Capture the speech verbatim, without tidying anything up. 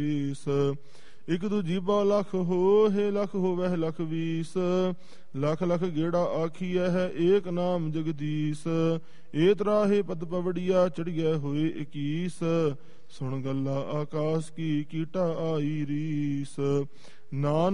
ਇਕ ਦੂਜੀ ਬਾ ਲਖ ਹੋਏ ਲਖ ਹੋਵੈ ਲਖ ਵੀਸ। ਲਖ ਲਖ ਗੇੜਾ ਆਖੀਐ ਹੈ ਏਕ ਨਾਮ ਜਗਦੀਸ਼। ਏ ਤਰਾਹੇ ਪਦ ਪਵੜੀਆ ਚੜੀਐ ਹੋਏ ਇਕੀਸ। ਸੁਣ ਗੱਲਾ ਆਕਾਸ ਕੀ ਕੀਟਾ ਆਈ ਰੀਸ। ਨਾਨਕ